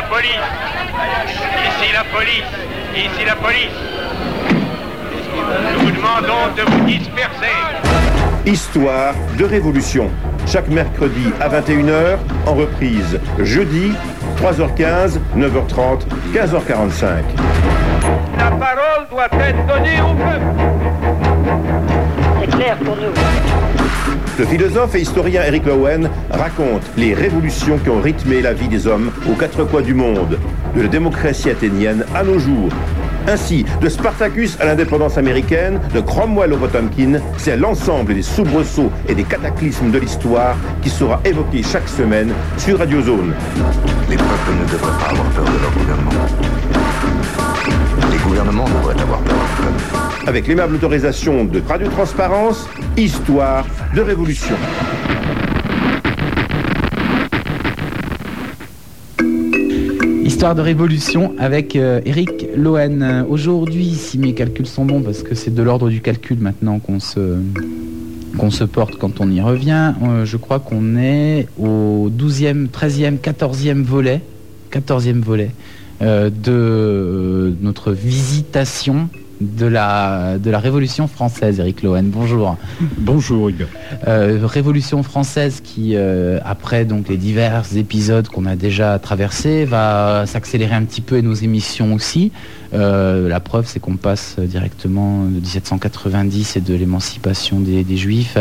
la police. Ici la police. Ici la police. Nous vous demandons de vous disperser. Histoire de révolution. Chaque mercredi à 21h, en reprise jeudi, 3h15, 9h30, 15h45. La parole doit être donnée au peuple. C'est clair pour nous. Le philosophe et historien Eric Lowen raconte les révolutions qui ont rythmé la vie des hommes aux quatre coins du monde, de la démocratie athénienne à nos jours. Ainsi, de Spartacus à l'indépendance américaine, de Cromwell au Potemkin, c'est l'ensemble des soubresauts et des cataclysmes de l'histoire qui sera évoqué chaque semaine sur Radio Zone. Les peuples ne devraient pas avoir peur de leur gouvernement. Les gouvernements devraient avoir peur du peuple. Avec l'aimable autorisation de Radio Transparence, Histoire de révolution. Histoire de révolution avec Eric Lowen. Aujourd'hui, si mes calculs sont bons, parce que c'est de l'ordre du calcul maintenant qu'on se porte quand on y revient, je crois qu'on est au 12e, 13e, 14e volet de notre visitation de la Révolution française. Eric Lowen, bonjour. Bonjour Hugues. Révolution française qui, après donc les divers épisodes qu'on a déjà traversés, va s'accélérer un petit peu et nos émissions aussi. La preuve, c'est qu'on passe directement de 1790 et de l'émancipation des Juifs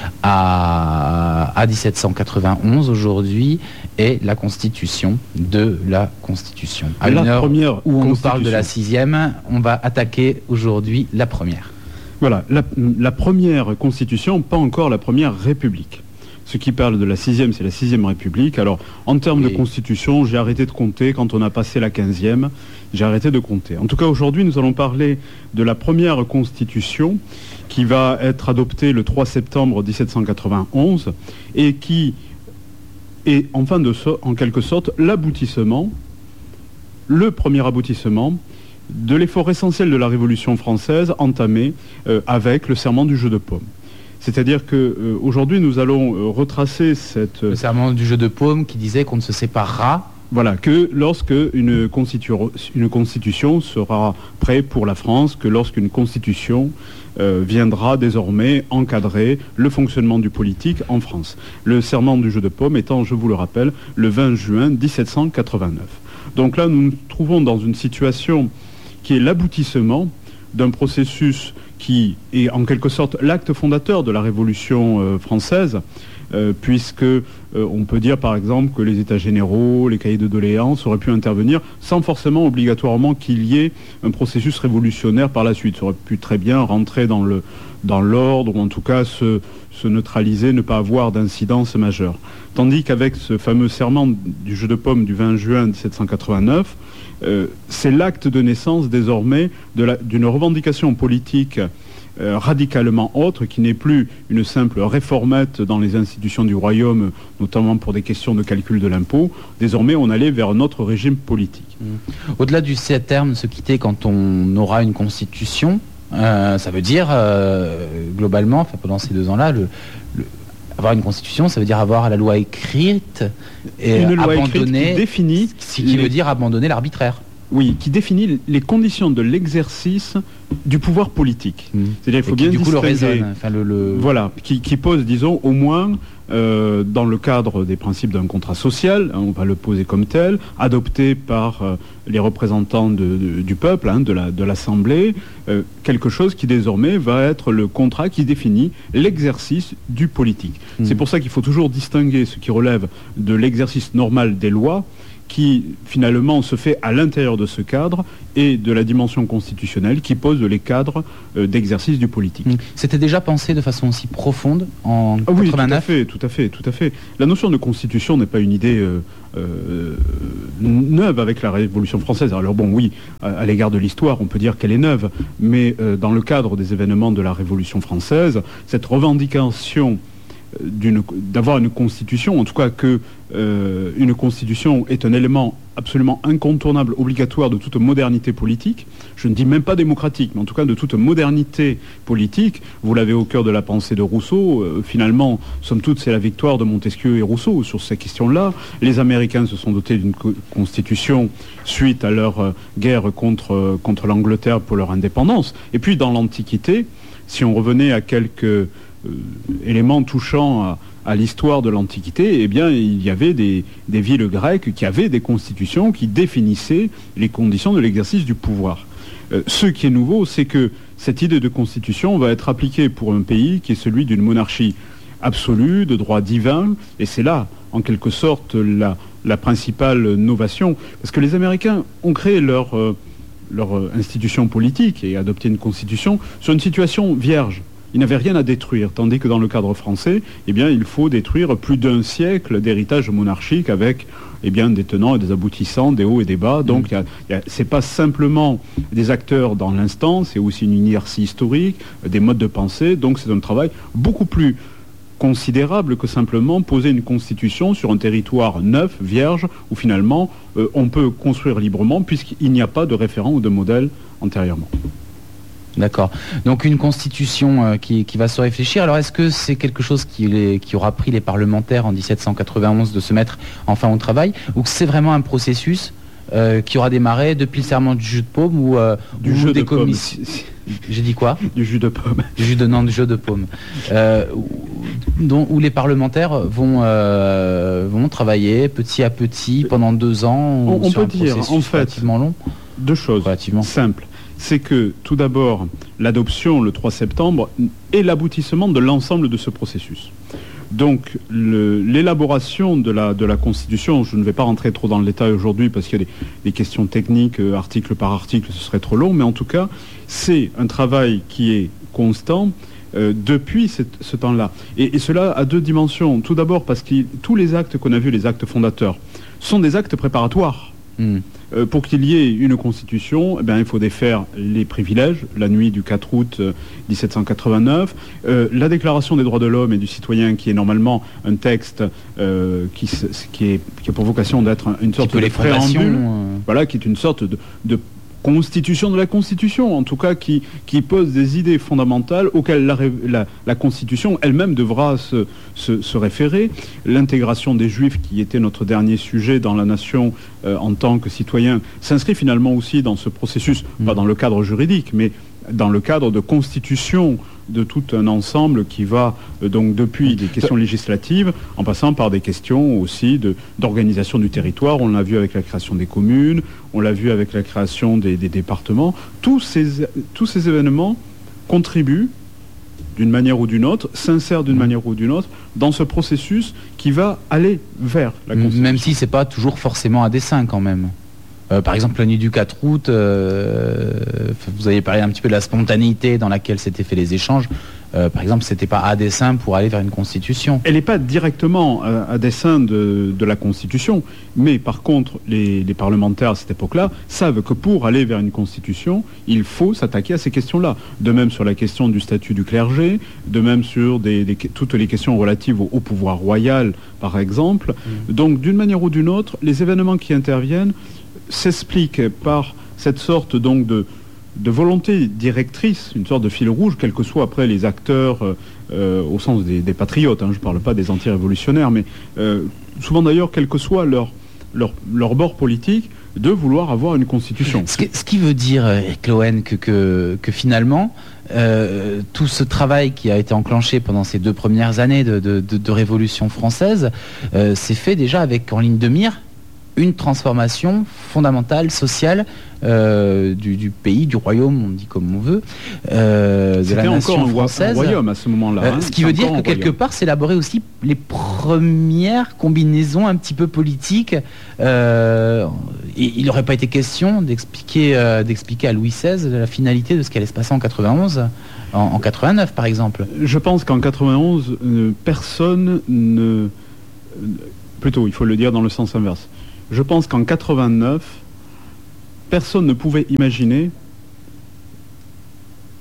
à 1791 aujourd'hui, et la constitution de la Constitution. À une heure où on nous parle de la 6e, on va attaquer aujourd'hui la première. Voilà, la première Constitution, pas encore la première République. Ceux qui parlent de la 6e, c'est la 6e République. Alors, en termes de Constitution, j'ai arrêté de compter. Quand on a passé la 15e, j'ai arrêté de compter. En tout cas, aujourd'hui, nous allons parler de la première Constitution qui va être adoptée le 3 septembre 1791 et qui est, en quelque sorte, l'aboutissement, le premier aboutissement de l'effort essentiel de la Révolution française entamé avec le serment du jeu de paume. C'est-à-dire qu'aujourd'hui, nous allons retracer le serment du jeu de paume qui disait qu'on ne se séparera. Voilà, que lorsque une constitution sera prête pour la France, que lorsqu'une constitution viendra désormais encadrer le fonctionnement du politique en France. Le serment du jeu de paume étant, je vous le rappelle, le 20 juin 1789. Donc là, nous nous trouvons dans une situation qui est l'aboutissement d'un processus qui est en quelque sorte l'acte fondateur de la Révolution française, puisque on peut dire par exemple que les États généraux, les cahiers de doléances auraient pu intervenir sans forcément obligatoirement qu'il y ait un processus révolutionnaire par la suite. Ça aurait pu très bien rentrer dans l'ordre, ou en tout cas se neutraliser, ne pas avoir d'incidence majeure. Tandis qu'avec ce fameux serment du jeu de paume du 20 juin 1789, c'est l'acte de naissance désormais d'une revendication politique radicalement autre, qui n'est plus une simple réformette dans les institutions du royaume, notamment pour des questions de calcul de l'impôt. Désormais, on allait vers un autre régime politique. Au-delà du terme se quitter quand on aura une constitution, ça veut dire, globalement, pendant ces 2 ans-là, avoir une constitution, ça veut dire avoir la loi écrite et une loi abandonner, écrite qui définit, ce qui veut dire abandonner l'arbitraire. Oui, qui définit les conditions de l'exercice du pouvoir politique. C'est-à-dire, il faut bien distinguer. Voilà, qui pose, disons, au moins dans le cadre des principes d'un contrat social, on va le poser comme tel, adopté par les représentants du peuple, de l'Assemblée, quelque chose qui désormais va être le contrat qui définit l'exercice du politique. C'est pour ça qu'il faut toujours distinguer ce qui relève de l'exercice normal des lois, qui finalement se fait à l'intérieur de ce cadre, et de la dimension constitutionnelle qui pose les cadres d'exercice du politique. C'était déjà pensé de façon aussi profonde en 89 ? Oui, tout à fait. La notion de constitution n'est pas une idée neuve avec la Révolution française. Alors bon, oui, à l'égard de l'histoire, on peut dire qu'elle est neuve, mais dans le cadre des événements de la Révolution française, cette revendication d'avoir une constitution, en tout cas que une constitution est un élément absolument incontournable, obligatoire de toute modernité politique, je ne dis même pas démocratique, mais en tout cas de toute modernité politique. Vous l'avez au cœur de la pensée de Rousseau, finalement, somme toute, c'est la victoire de Montesquieu et Rousseau sur ces questions-là. Les Américains se sont dotés d'une constitution suite à leur guerre contre l'Angleterre pour leur indépendance. Et puis dans l'Antiquité, si on revenait à quelques éléments touchant à l'histoire de l'Antiquité, eh bien, il y avait des villes grecques qui avaient des constitutions qui définissaient les conditions de l'exercice du pouvoir. Ce qui est nouveau, c'est que cette idée de constitution va être appliquée pour un pays qui est celui d'une monarchie absolue, de droit divin, et c'est là, en quelque sorte, la principale novation. Parce que les Américains ont créé leur institution politique et adopté une constitution sur une situation vierge. Ils n'avaient rien à détruire, tandis que dans le cadre français, eh bien, il faut détruire plus d'un siècle d'héritage monarchique avec des tenants et des aboutissants, des hauts et des bas. Donc, c'est pas simplement des acteurs dans l'instant, c'est aussi une inertie historique, des modes de pensée. Donc, c'est un travail beaucoup plus considérable que simplement poser une constitution sur un territoire neuf, vierge, où finalement, on peut construire librement puisqu'il n'y a pas de référent ou de modèle antérieurement. D'accord. Donc une constitution qui va se réfléchir. Alors est-ce que c'est quelque chose qui aura pris les parlementaires en 1791 de se mettre enfin au travail, ou que c'est vraiment un processus qui aura démarré depuis le serment du jus de paume ou du jeu des commissions. J'ai dit quoi? Du jus de paume. Du jus de paume. Où les parlementaires vont travailler petit à petit pendant 2 ans. On peut dire en fait relativement long. 2 choses simples. C'est que, tout d'abord, l'adoption le 3 septembre est l'aboutissement de l'ensemble de ce processus. Donc, l'élaboration de la Constitution, je ne vais pas rentrer trop dans le détail aujourd'hui parce qu'il y a des questions techniques, article par article, ce serait trop long, mais en tout cas, c'est un travail qui est constant depuis ce temps-là. Et cela a 2 dimensions. Tout d'abord parce que tous les actes qu'on a vus, les actes fondateurs, sont des actes préparatoires. Pour qu'il y ait une constitution, il faut défaire les privilèges, la nuit du 4 août 1789, la déclaration des droits de l'homme et du citoyen, qui est normalement un texte qui a pour vocation d'être une sorte de préambule, voilà, qui est une sorte de constitution de la Constitution, en tout cas qui pose des idées fondamentales auxquelles la Constitution elle-même devra se référer. L'intégration des Juifs, qui était notre dernier sujet dans la nation en tant que citoyen, s'inscrit finalement aussi dans ce processus, pas dans le cadre juridique, mais dans le cadre de constitution de tout un ensemble qui va donc depuis des questions législatives en passant par des questions aussi d'organisation du territoire. On l'a vu avec la création des communes, on l'a vu avec la création des départements. Tous ces événements contribuent d'une manière ou d'une autre, s'insèrent d'une manière ou d'une autre dans ce processus qui va aller vers la Constitution. Même si c'est pas toujours forcément à dessein quand même. Par exemple, la nuit du 4 août, vous avez parlé un petit peu de la spontanéité dans laquelle s'étaient faits les échanges. Par exemple, c'était pas à dessein pour aller vers une constitution. Elle n'est pas directement à dessein de la constitution, mais par contre, les parlementaires à cette époque-là savent que pour aller vers une constitution, il faut s'attaquer à ces questions-là. De même sur la question du statut du clergé, de même sur toutes les questions relatives au pouvoir royal, par exemple. Donc, d'une manière ou d'une autre, les événements qui interviennent s'expliquent par cette sorte donc de volonté directrice, une sorte de fil rouge, quels que soient après les acteurs au sens des patriotes, je ne parle pas des anti-révolutionnaires, mais souvent d'ailleurs, quel que soit leur bord politique, de vouloir avoir une constitution. Ce qui veut dire, Eric Lowen, que finalement, tout ce travail qui a été enclenché pendant ces 2 premières années de Révolution française s'est fait déjà avec en ligne de mire une transformation fondamentale, sociale du pays, du royaume, on dit comme on veut, de la nation française. Un royaume à ce moment-là. Ce qui veut dire que quelque part, c'est élaborer aussi les premières combinaisons un petit peu politiques. Et il n'aurait pas été question d'expliquer à Louis XVI la finalité de ce qui allait se passer en 91, en 89 par exemple. Je pense qu'en 91, personne ne... Plutôt, il faut le dire dans le sens inverse. Je pense qu'en 89, personne ne pouvait imaginer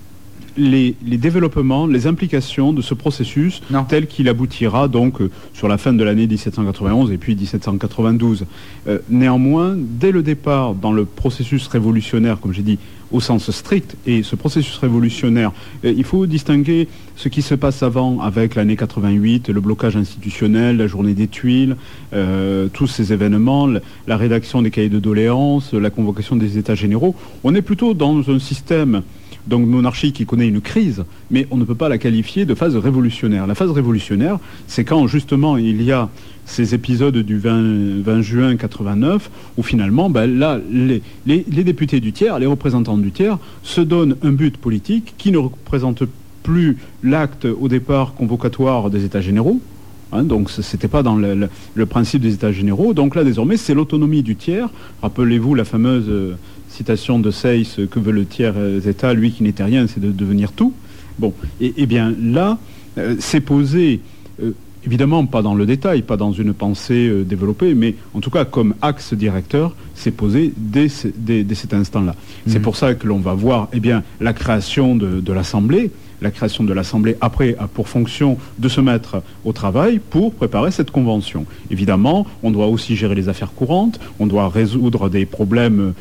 les développements, les implications de ce processus tel qu'il aboutira donc sur la fin de l'année 1791 et puis 1792. Néanmoins, dès le départ, dans le processus révolutionnaire, comme j'ai dit, au sens strict, et ce processus révolutionnaire, il faut distinguer ce qui se passe avant avec l'année 88, le blocage institutionnel, la journée des Tuiles, tous ces événements, la rédaction des cahiers de doléances, la convocation des États généraux. On est plutôt dans un système donc monarchie qui connaît une crise, mais on ne peut pas la qualifier de phase révolutionnaire. La phase révolutionnaire, c'est quand justement il y a ces épisodes du 20 juin 89, où finalement, là, les députés du tiers, les représentants du tiers, se donnent un but politique qui ne représente plus l'acte au départ convocatoire des États généraux. Donc ce n'était pas dans le principe des États généraux. Donc là, désormais, c'est l'autonomie du tiers. Rappelez-vous la fameuse citation de Seyss, que veut le tiers État, lui qui n'était rien, c'est de devenir tout. Bon, et bien là, c'est posé, évidemment pas dans le détail, pas dans une pensée développée, mais en tout cas comme axe directeur, c'est posé dès cet instant-là. C'est pour ça que l'on va voir la création de l'Assemblée. La création de l'Assemblée, après, a pour fonction de se mettre au travail pour préparer cette convention. Évidemment, on doit aussi gérer les affaires courantes, on doit résoudre des problèmes,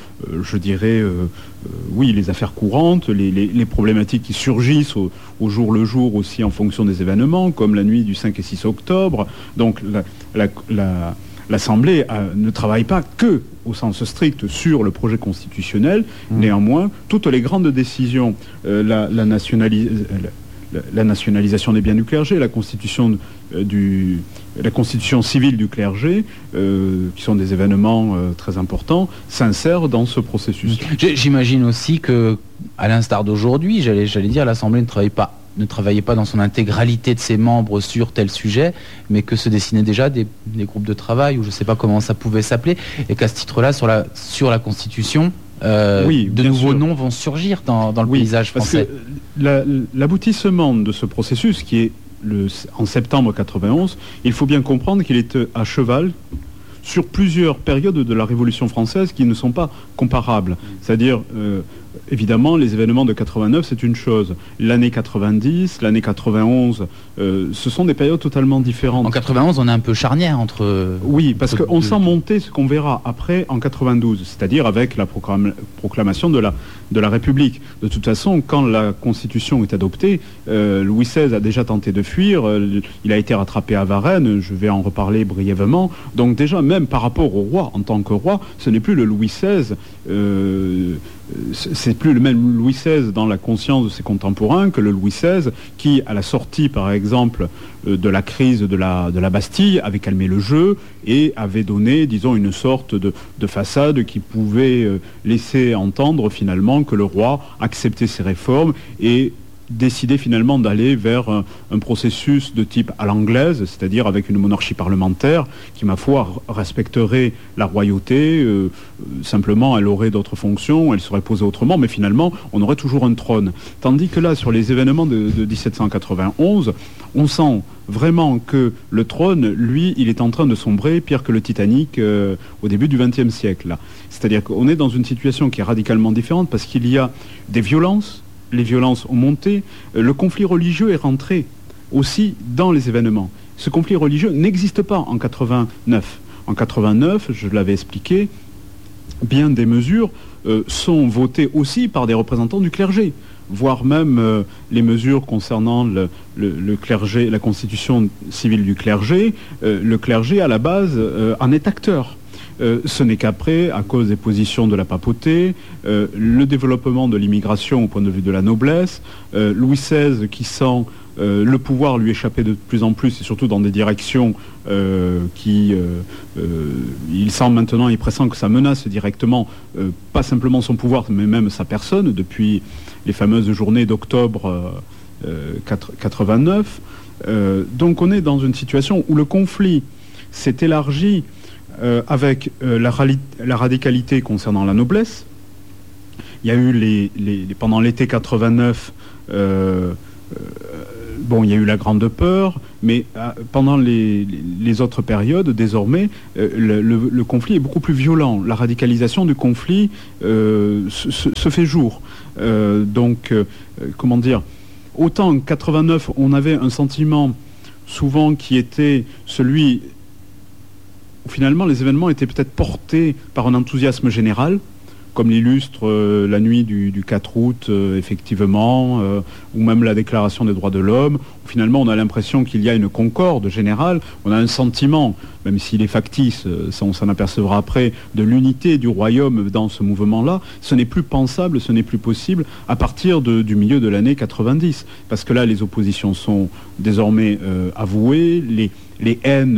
les affaires courantes, les problématiques qui surgissent au jour le jour aussi en fonction des événements, comme la nuit du 5 et 6 octobre. Donc l'Assemblée ne travaille pas que au sens strict sur le projet constitutionnel. Néanmoins, toutes les grandes décisions, la nationalisation des biens du clergé, la constitution civile du clergé, qui sont des événements très importants, s'insèrent dans ce processus. J'imagine aussi que, à l'instar d'aujourd'hui, j'allais dire, l'Assemblée ne travaillait pas dans son intégralité de ses membres sur tel sujet, mais que se dessinaient déjà des groupes de travail, ou je ne sais pas comment ça pouvait s'appeler, et qu'à ce titre-là, sur la Constitution, de nouveaux noms vont surgir dans le paysage français. Parce que l'aboutissement de ce processus, qui est en septembre 91, il faut bien comprendre qu'il est à cheval sur plusieurs périodes de la Révolution française qui ne sont pas comparables. C'est-à-dire, évidemment, les événements de 89, c'est une chose. L'année 90, l'année 91, ce sont des périodes totalement différentes. En 91, on est un peu charnière entre... Oui, parce qu'on sent monter ce qu'on verra après en 92, c'est-à-dire avec la proclamation de la République. De toute façon, quand la Constitution est adoptée, Louis XVI a déjà tenté de fuir, il a été rattrapé à Varennes, je vais en reparler brièvement. Donc déjà, même par rapport au roi, en tant que roi, ce n'est plus le Louis XVI... c'est plus le même Louis XVI dans la conscience de ses contemporains que le Louis XVI qui, à la sortie, par exemple, de la crise de la Bastille, avait calmé le jeu et avait donné, disons, une sorte de façade qui pouvait laisser entendre finalement que le roi acceptait ses réformes et décidé finalement d'aller vers un processus de type à l'anglaise, c'est-à-dire avec une monarchie parlementaire qui, ma foi, respecterait la royauté. Simplement, elle aurait d'autres fonctions, elle serait posée autrement, mais finalement, on aurait toujours un trône. Tandis que là, sur les événements de 1791, on sent vraiment que le trône, lui, il est en train de sombrer, pire que le Titanic au début du XXe siècle. Là. C'est-à-dire qu'on est dans une situation qui est radicalement différente parce qu'il y a des violences. Les violences ont monté, le conflit religieux est rentré aussi dans les événements. Ce conflit religieux n'existe pas en 89. En 89, je l'avais expliqué, bien des mesures sont votées aussi par des représentants du clergé, voire même les mesures concernant le clergé, la constitution civile du clergé. Le clergé, à la base, en est acteur. Ce n'est qu'après, à cause des positions de la papauté, le développement de l'immigration au point de vue de la noblesse, Louis XVI qui sent le pouvoir lui échapper de plus en plus, et surtout dans des directions il sent maintenant, il pressent que ça menace directement, pas simplement son pouvoir, mais même sa personne, depuis les fameuses journées d'octobre 89. Donc on est dans une situation où le conflit s'est élargi avec la radicalité concernant la noblesse. Il y a eu pendant l'été 89 bon, il y a eu la Grande Peur, mais pendant les autres périodes, désormais, le conflit est beaucoup plus violent. La radicalisation du conflit se fait jour. Comment dire, autant en 89, on avait un sentiment souvent qui était celui où finalement les événements étaient peut-être portés par un enthousiasme général, comme l'illustre la nuit du 4 août, effectivement, ou même la Déclaration des droits de l'homme, où finalement on a l'impression qu'il y a une concorde générale, on a un sentiment, même s'il est factice, ça on s'en apercevra après, de l'unité du royaume dans ce mouvement-là. Ce n'est plus pensable, ce n'est plus possible à partir du milieu de l'année 90, parce que là les oppositions sont désormais avouées, les haines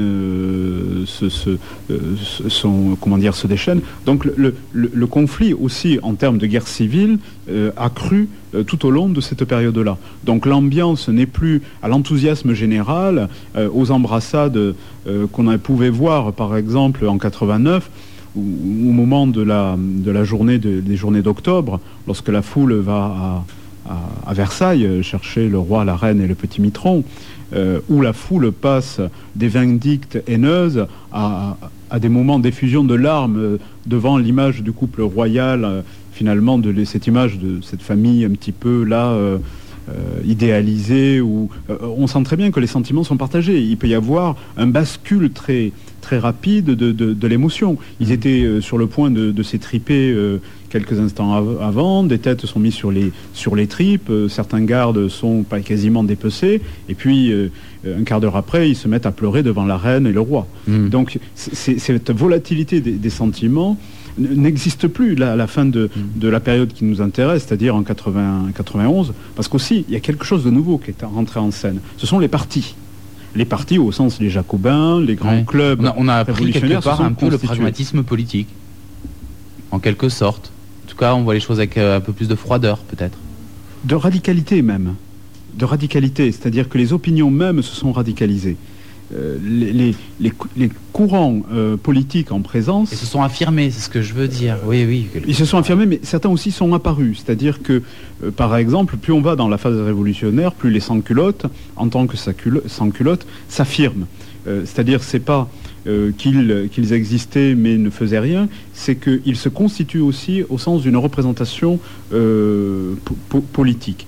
se déchaînent. Donc le conflit aussi en termes de guerre civile a cru tout au long de cette période-là. Donc l'ambiance n'est plus à l'enthousiasme général, aux embrassades qu'on pouvait voir par exemple en 89, au moment de la journée des journées d'octobre, lorsque la foule va à Versailles chercher le roi, la reine et le petit mitron, où la foule passe des vindictes haineuses à des moments d'effusion de larmes devant l'image du couple royal, finalement de cette image de cette famille un petit peu là idéalisée, où on sent très bien que les sentiments sont partagés. Il peut y avoir un bascule très, très rapide de l'émotion. Ils étaient sur le point de s'étriper quelques instants avant, des têtes sont mises sur les tripes, certains gardes sont quasiment dépecés, et puis un quart d'heure après, ils se mettent à pleurer devant la reine et le roi. Donc cette volatilité des sentiments n'existe plus là, à la fin de la période qui nous intéresse, c'est-à-dire en 91, parce qu'aussi, il y a quelque chose de nouveau qui est rentré en scène. Ce sont les partis. Les partis au sens des Jacobins, les grands clubs on a appris quelque part un peu le constitués. pragmatisme politique, en quelque sorte. En tout cas, on voit les choses avec un peu plus de froideur, peut-être. De radicalité même. De radicalité, c'est-à-dire que les opinions même se sont radicalisées. Les courants politiques en présence... Ils se sont affirmés, c'est ce que je veux dire. Oui. Ils se sont affirmés, mais certains aussi sont apparus. C'est-à-dire que, par exemple, plus on va dans la phase révolutionnaire, plus les sans-culottes, en tant que sans-culottes, s'affirment. C'est-à-dire, c'est pas qu'ils existaient mais ne faisaient rien, c'est qu'ils se constituent aussi au sens d'une représentation politique.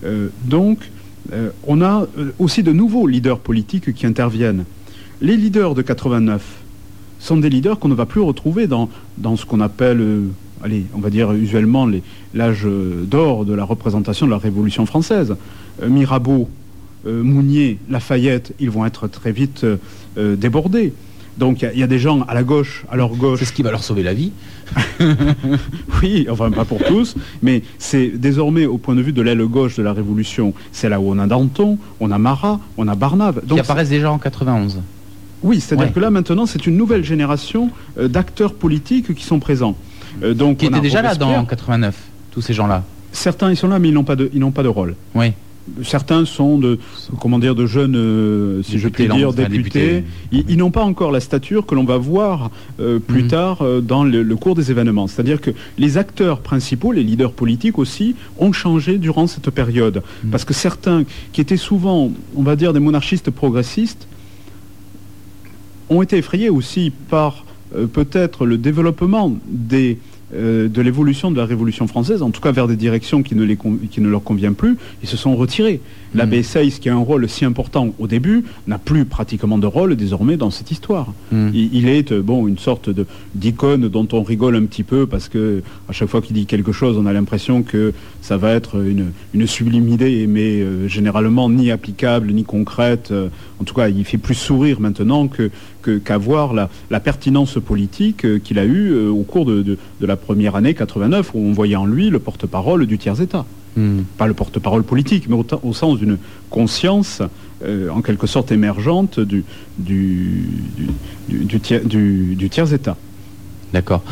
On a aussi de nouveaux leaders politiques qui interviennent. Les leaders de 89 sont des leaders qu'on ne va plus retrouver dans ce qu'on appelle, on va dire usuellement l'âge d'or de la représentation de la Révolution française. Mirabeau, Mounier, Lafayette, ils vont être très vite débordés. Donc il y a des gens à la gauche, à leur gauche... C'est ce qui va leur sauver la vie. Oui, enfin pas pour tous, mais c'est désormais au point de vue de l'aile gauche de la Révolution, c'est là où on a Danton, on a Marat, on a Barnave. Donc, qui apparaissent déjà en 91. Oui, c'est-à-dire que là maintenant c'est une nouvelle génération d'acteurs politiques qui sont présents. Qui étaient déjà là dans 89, tous ces gens-là. Certains ils sont là mais ils n'ont pas de rôle. Oui. Certains sont de jeunes, si je puis dire, députés. Ils n'ont pas encore la stature que l'on va voir plus tard dans le cours des événements. C'est-à-dire que les acteurs principaux, les leaders politiques aussi, ont changé durant cette période. Parce que certains, qui étaient souvent, on va dire, des monarchistes progressistes, ont été effrayés aussi par peut-être le développement de l'évolution de la Révolution française, en tout cas vers des directions qui ne leur conviennent plus, ils se sont retirés. L'abbé Seyss, qui a un rôle si important au début, n'a plus pratiquement de rôle désormais dans cette histoire. Il est une sorte d'icône dont on rigole un petit peu parce que à chaque fois qu'il dit quelque chose, on a l'impression que ça va être une sublime idée, mais généralement ni applicable ni concrète. En tout cas, il fait plus sourire maintenant qu'avoir la pertinence politique qu'il a eue au cours de la première année 89, où on voyait en lui le porte-parole du tiers-État. Pas le porte-parole politique, mais au sens d'une conscience en quelque sorte émergente du tiers-État. D'accord.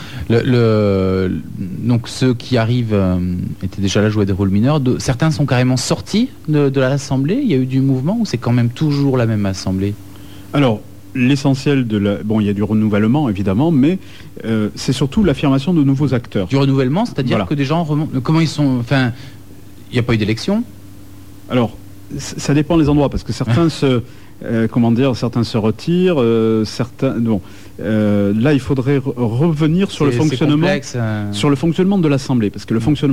Donc ceux qui arrivent étaient déjà là, jouaient des rôles mineurs. Certains sont carrément sortis de l'Assemblée. Il y a eu du mouvement ou c'est quand même toujours la même Assemblée? Alors, l'essentiel il y a du renouvellement évidemment, mais c'est surtout l'affirmation de nouveaux acteurs. Du renouvellement, c'est-à-dire que des gens remontent. Comment ils sont... Enfin, il n'y a pas eu d'élection? Alors, ça dépend des endroits, parce que certains certains se retirent, certains... Bon, là, il faudrait revenir sur le fonctionnement, complexe, sur le fonctionnement de l'Assemblée, parce que le fonctionnement